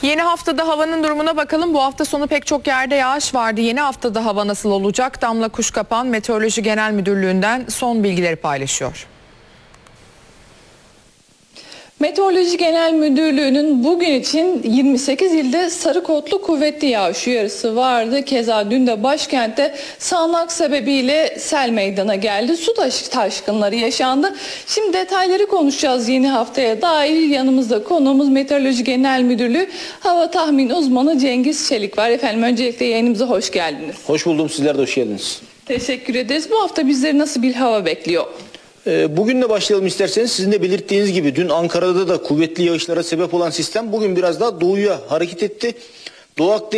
Yeni haftada havanın durumuna bakalım. Bu hafta sonu pek çok yerde yağış vardı. Yeni haftada hava nasıl olacak? Damla Kuşkapan Meteoroloji Genel Müdürlüğü'nden son bilgileri paylaşıyor. Meteoroloji Genel Müdürlüğü'nün bugün için 28 ilde sarı kodlu kuvvetli yağış uyarısı vardı. Keza dün de başkentte sağanak sebebiyle sel meydana geldi. Su taşkınları yaşandı. Şimdi detayları konuşacağız yeni haftaya dair. Yanımızda konuğumuz Meteoroloji Genel Müdürlüğü Hava Tahmin Uzmanı Cengiz Çelik var. Efendim öncelikle yayınımıza hoş geldiniz. Hoş buldum, sizler de hoş geldiniz. Teşekkür ederiz. Bu hafta bizleri nasıl bir hava bekliyor? Bugünle başlayalım isterseniz. Sizin de belirttiğiniz gibi dün Ankara'da da kuvvetli yağışlara sebep olan sistem bugün biraz daha doğuya hareket etti. Doğu Akdeniz